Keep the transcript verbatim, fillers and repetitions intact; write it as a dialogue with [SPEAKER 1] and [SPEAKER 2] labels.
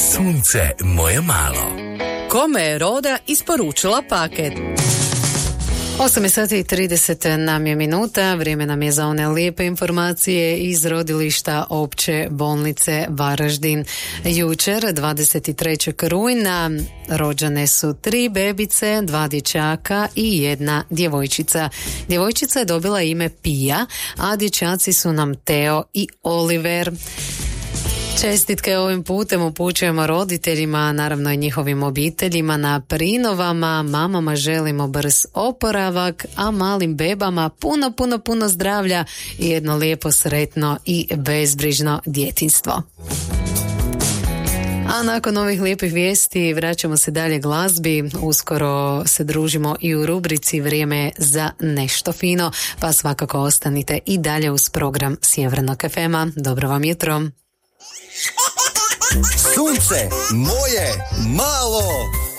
[SPEAKER 1] Sunce moje malo.
[SPEAKER 2] Kome je Roda isporučila paket? osam sati i trideset nam je minuta, vrijeme nam je za one lijepe informacije iz rodilišta Opće bolnice Varaždin. Jučer, dvadeset trećeg rujna, rođene su tri bebice, dva dječaka i jedna djevojčica. Djevojčica je dobila ime Pija, a dječaci su nam Teo i Oliver. Čestitke ovim putem upućujemo roditeljima, naravno i njihovim obiteljima na prinovama. Mamama želimo brz oporavak, a malim bebama puno, puno, puno zdravlja i jedno lijepo, sretno i bezbrižno djetinjstvo. A nakon ovih lijepih vijesti vraćamo se dalje glazbi. Uskoro se družimo i u rubrici Vrijeme za nešto fino, pa svakako ostanite i dalje uz program Sjevernog ef ema. Dobro vam jutro.
[SPEAKER 3] Sunce moje malo.